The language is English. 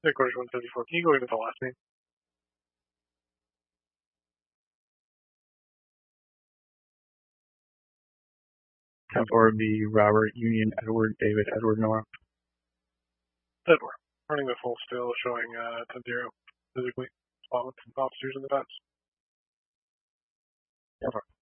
Headquarters 174. Can you go into the last name? Or be Robert Union Edward David Edward Nora. Edward. Running the full still, showing 10-0 physically. Spot with some officers in the fence. Over.